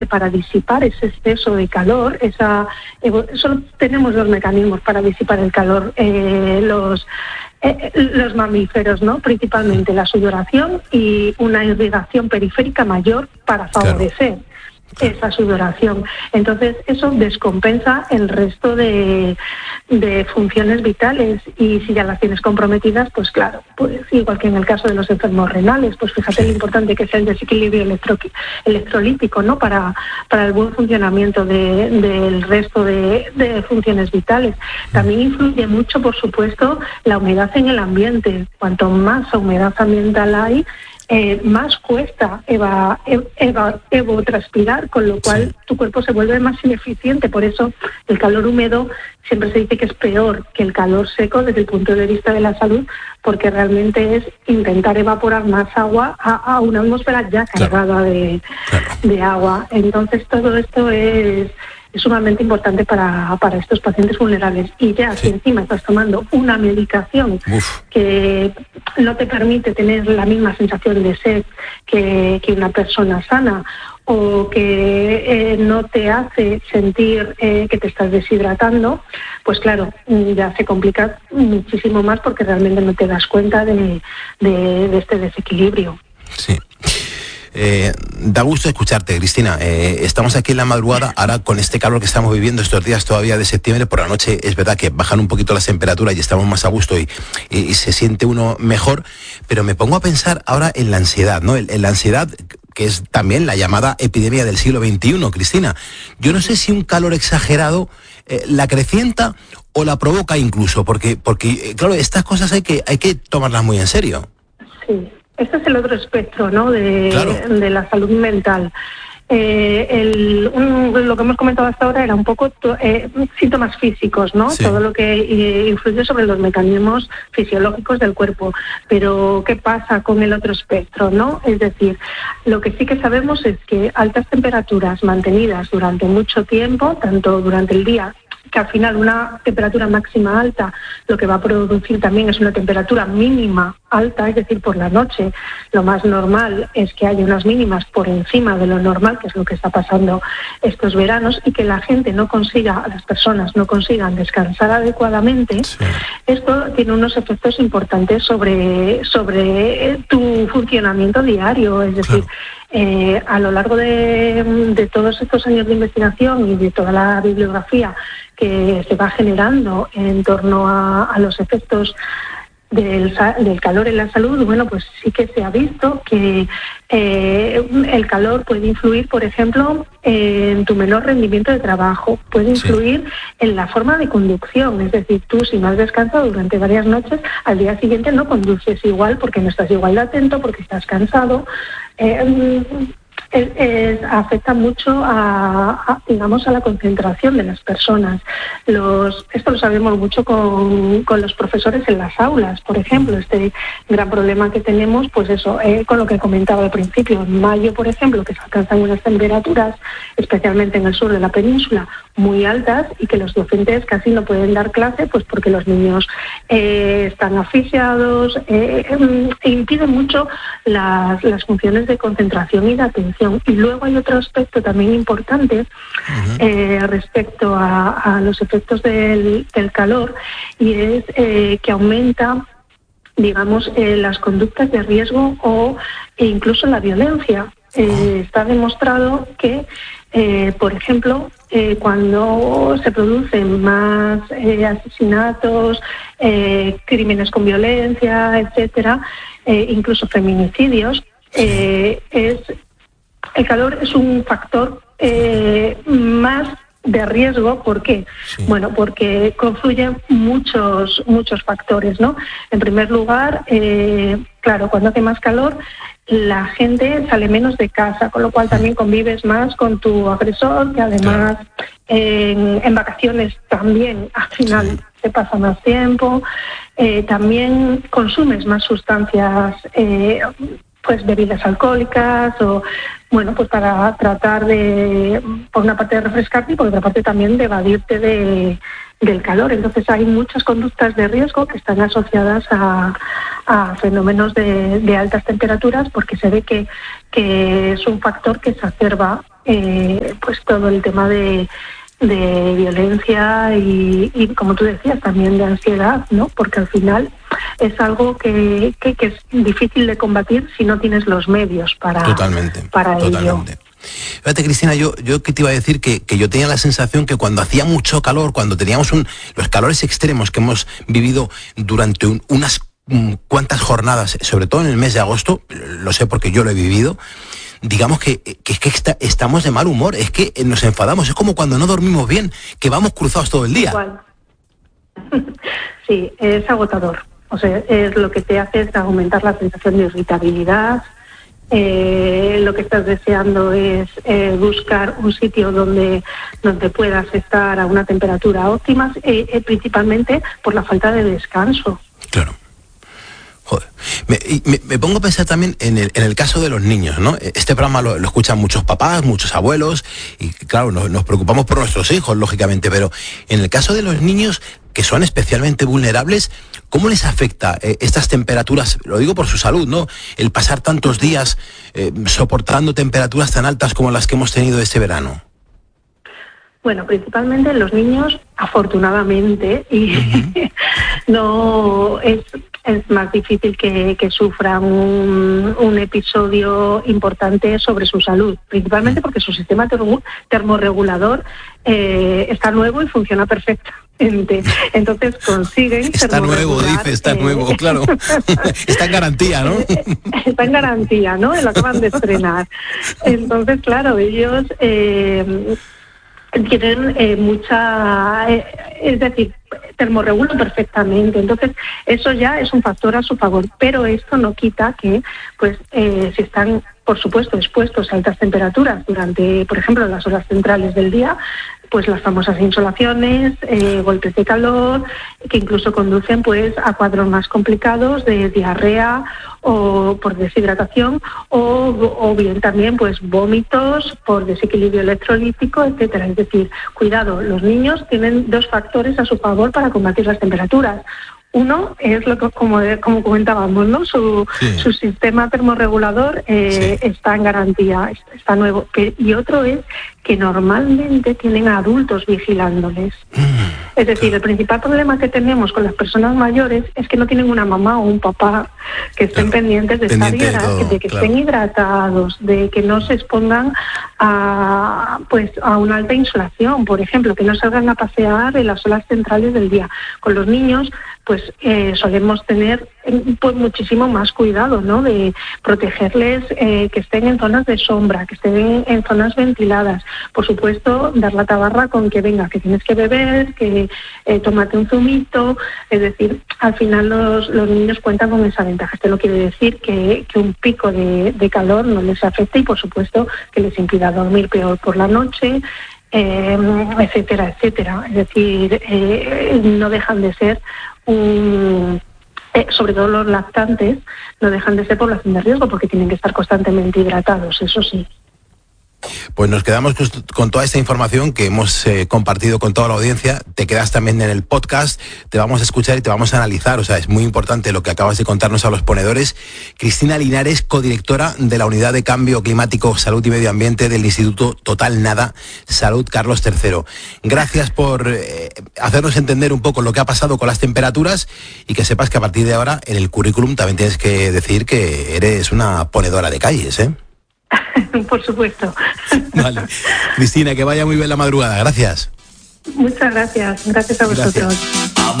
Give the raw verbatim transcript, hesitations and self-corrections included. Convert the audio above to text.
para disipar ese exceso de calor, esa, solo tenemos dos mecanismos para disipar el calor, eh, los, eh, los mamíferos, ¿no? Principalmente la sudoración y una irrigación periférica mayor para favorecer claro. esa sudoración. Entonces eso descompensa el resto de, de funciones vitales, y si ya las tienes comprometidas, pues claro, pues igual que en el caso de los enfermos renales, pues fíjate sí. lo importante que es el desequilibrio electro, electrolítico, ¿no? Para, para el buen funcionamiento de, del resto de, de funciones vitales. También influye mucho, por supuesto, la humedad en el ambiente. Cuanto más humedad ambiental hay, Eh, más cuesta eva, eva, evotranspirar, con lo cual sí. tu cuerpo se vuelve más ineficiente. Por eso el calor húmedo siempre se dice que es peor que el calor seco desde el punto de vista de la salud, porque realmente es intentar evaporar más agua a, a una atmósfera ya cargada claro. de, claro. de agua. Entonces todo esto es... es sumamente importante para, para estos pacientes vulnerables. Y ya sí. si encima estás tomando una medicación Uf. que no te permite tener la misma sensación de sed que, que una persona sana, o que eh, no te hace sentir eh, que te estás deshidratando, pues claro, ya se complica muchísimo más, porque realmente no te das cuenta de, de, de este desequilibrio. Sí. Eh, da gusto escucharte, Cristina. Eh, estamos aquí en la madrugada, ahora con este calor que estamos viviendo estos días todavía de septiembre. Por la noche es verdad que bajan un poquito las temperaturas y estamos más a gusto y, y, y se siente uno mejor, pero me pongo a pensar ahora en la ansiedad, ¿no? En, en la ansiedad, que es también la llamada epidemia del siglo veintiuno, Cristina. Yo no sé si un calor exagerado eh, la acrecienta o la provoca incluso, porque, porque claro, estas cosas hay que, hay que tomarlas muy en serio. Sí. Este es el otro espectro, ¿no? de, claro. de la salud mental. Eh, el, un, lo que hemos comentado hasta ahora era un poco to, eh, síntomas físicos, ¿no? Sí. Todo lo que eh, influye sobre los mecanismos fisiológicos del cuerpo. Pero ¿qué pasa con el otro espectro, no? Es decir, lo que sí que sabemos es que altas temperaturas mantenidas durante mucho tiempo, tanto durante el día, que al final una temperatura máxima alta lo que va a producir también es una temperatura mínima alta, es decir, por la noche lo más normal es que haya unas mínimas por encima de lo normal, que es lo que está pasando estos veranos, y que la gente no consiga, las personas no consigan descansar adecuadamente. Sí. Esto tiene unos efectos importantes sobre, sobre tu funcionamiento diario, es decir, claro. Eh, a lo largo de, de todos estos años de investigación y de toda la bibliografía que se va generando en torno a, a los efectos del, del calor en la salud, bueno, pues sí que se ha visto que eh, el calor puede influir, por ejemplo, en tu menor rendimiento de trabajo, puede influir sí. en la forma de conducción, es decir, tú si no has descansado durante varias noches, al día siguiente no conduces igual, porque no estás igual de atento, porque estás cansado. Eh, Es, es, afecta mucho a, a, digamos, a la concentración de las personas. Los, esto lo sabemos mucho con, con los profesores en las aulas, por ejemplo, este gran problema que tenemos, pues eso, eh, con lo que comentaba al principio, en mayo, por ejemplo, que se alcanzan unas temperaturas, especialmente en el sur de la península, muy altas, y que los docentes casi no pueden dar clase, pues porque los niños eh, están asfixiados, eh, eh, impiden mucho las, las funciones de concentración y de atención. Y luego hay otro aspecto también importante uh-huh. eh, respecto a, a los efectos del, del calor, y es eh, que aumenta, digamos, eh, las conductas de riesgo o e incluso la violencia. Eh, está demostrado que, eh, por ejemplo, eh, cuando se producen más eh, asesinatos, eh, crímenes con violencia, etcétera, eh, incluso feminicidios, eh, es el calor es un factor eh, más de riesgo. ¿Por qué? Sí. Bueno, porque confluyen muchos muchos factores, ¿no? En primer lugar, eh, claro, cuando hace más calor, la gente sale menos de casa, con lo cual también convives más con tu agresor, que además en, en vacaciones también al final sí. se pasa más tiempo, eh, también consumes más sustancias, eh, pues bebidas alcohólicas, o bueno, pues para tratar de, por una parte de refrescarte y por otra parte también de evadirte de, del calor. Entonces hay muchas conductas de riesgo que están asociadas a, a fenómenos de, de altas temperaturas, porque se ve que, que es un factor que exacerba eh, pues todo el tema de, de violencia y, y, como tú decías, también de ansiedad, ¿no? Porque al final es algo que, que, que es difícil de combatir si no tienes los medios para, totalmente, para totalmente. ello. Fíjate, Cristina, yo, yo que te iba a decir que, que yo tenía la sensación que cuando hacía mucho calor, cuando teníamos un, los calores extremos que hemos vivido durante un, unas um, cuantas jornadas, sobre todo en el mes de agosto, lo sé porque yo lo he vivido, digamos que, que es que está, estamos de mal humor, es que nos enfadamos, es como cuando no dormimos bien, que vamos cruzados todo el día. Igual. Sí, es agotador. O sea, es lo que te hace es aumentar la sensación de irritabilidad. Eh, lo que estás deseando es eh, buscar un sitio donde, donde puedas estar a una temperatura óptima, eh, eh, principalmente por la falta de descanso. Claro. Joder. Me, me, me pongo a pensar también en el, en el caso de los niños, ¿no? Este programa lo, lo escuchan muchos papás, muchos abuelos, y claro, nos, nos preocupamos por nuestros hijos, lógicamente, pero en el caso de los niños que son especialmente vulnerables, ¿cómo les afecta eh, estas temperaturas? Lo digo por su salud, ¿no? El pasar tantos días eh, soportando temperaturas tan altas como las que hemos tenido este verano. Bueno, principalmente los niños, afortunadamente, y uh-huh. no es, es más difícil que, que sufran un, un episodio importante sobre su salud, principalmente porque su sistema termo, termorregulador eh, está nuevo y funciona perfectamente. Entonces consiguen... Está nuevo, dice, está eh, nuevo, claro. Está en garantía, ¿no? Está en garantía, ¿no? Lo acaban de estrenar. Entonces, claro, ellos... Eh, tienen eh, mucha, eh, es decir, termorregulan perfectamente, entonces eso ya es un factor a su favor, pero esto no quita que, pues, eh, si están, por supuesto, expuestos a altas temperaturas durante, por ejemplo, las horas centrales del día, pues las famosas insolaciones, eh, golpes de calor, que incluso conducen pues a cuadros más complicados de diarrea o por deshidratación o, o bien también pues vómitos por desequilibrio electrolítico, etcétera. Es decir, cuidado, los niños tienen dos factores a su favor para combatir las temperaturas. Uno es lo que, como, como comentábamos, ¿no? Su, sí. su sistema termorregulador eh, sí. está en garantía, está nuevo. Y otro es que normalmente tienen a adultos vigilándoles. Mm, es decir, claro. El principal problema que tenemos con las personas mayores es que no tienen una mamá o un papá que estén claro. pendientes de, Pendiente estar de, todo, de que claro. estén hidratados, de que no se expongan a, pues, a una alta insolación, por ejemplo, que no salgan a pasear en las horas centrales del día. Con los niños, pues eh, solemos tener pues muchísimo más cuidado, ¿no? De protegerles, eh, que estén en zonas de sombra, que estén en, en zonas ventiladas. Por supuesto, dar la tabarra con que venga, que tienes que beber, que eh, tómate un zumito. Es decir, al final los, los niños cuentan con esa ventaja. Esto no quiere decir que, que un pico de, de calor no les afecte y, por supuesto, que les impida dormir peor por la noche, eh, etcétera, etcétera. Es decir, eh, no dejan de ser un... Eh, sobre todo los lactantes, no dejan de ser población de riesgo porque tienen que estar constantemente hidratados, eso sí. Pues nos quedamos con toda esta información que hemos eh, compartido con toda la audiencia. Te quedas también en el podcast, te vamos a escuchar y te vamos a analizar. O sea, es muy importante lo que acabas de contarnos a los ponedores. Cristina Linares, codirectora de la Unidad de Cambio Climático, Salud y Medio Ambiente del Instituto Total Nada Salud Carlos tercero. Gracias por eh, hacernos entender un poco lo que ha pasado con las temperaturas y que sepas que a partir de ahora en el currículum también tienes que decir que eres una ponedora de calles, ¿eh? Por supuesto. Vale. Cristina, que vaya muy bien la madrugada. Gracias. Muchas gracias. Gracias a vosotros. Gracias.